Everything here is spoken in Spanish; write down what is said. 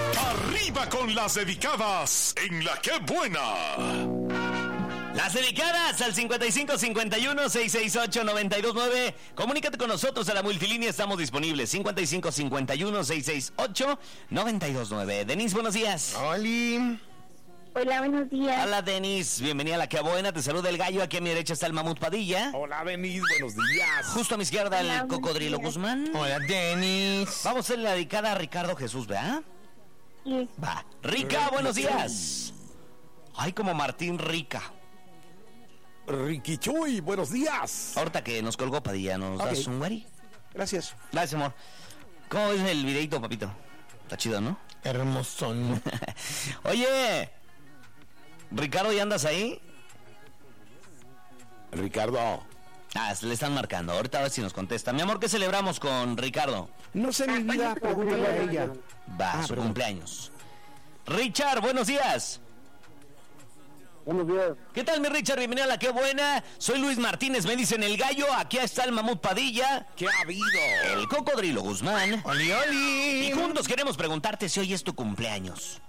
Arriba con las dedicadas en La Que Buena. Las dedicadas al 5551-668-929. Comunícate con nosotros a la multilínea, estamos disponibles. 5551-668-929. Denise, buenos días. Oli. Hola, buenos días. Hola, Denise. Bienvenida a La Que Buena. Te saluda el gallo. Aquí a mi derecha está el Mamut Padilla. Hola, Denise, buenos días. Justo a mi izquierda Hola, el buenos Cocodrilo días. Guzmán. Hola, Denise. Vamos a hacerle la dedicada a Ricardo Jesús, ¿verdad? Sí. Va. Rica, buenos días. Ay, como Martín Rica. Riquichuy, buenos días. Ahorita que nos colgó Padilla, ¿nos das un güey? Gracias. Gracias, amor. ¿Cómo ves el videito, papito? Está chido, ¿no? Hermosón. Oye, Ricardo, ¿ya andas ahí? Ricardo. Le están marcando. Ahorita a ver si nos contesta. Mi amor, ¿qué celebramos con Ricardo? No sé mi vida, pregúntale a ella. Va, su cumpleaños. Richard, buenos días. Buenos días. ¿Qué tal, mi Richard? Bienvenido a La Que Buena. Soy Luis Martínez, me dicen el gallo. Aquí está el Mamut Padilla. ¿Qué ha habido? El Cocodrilo Guzmán. Oli, oli. Y juntos queremos preguntarte si hoy es tu cumpleaños.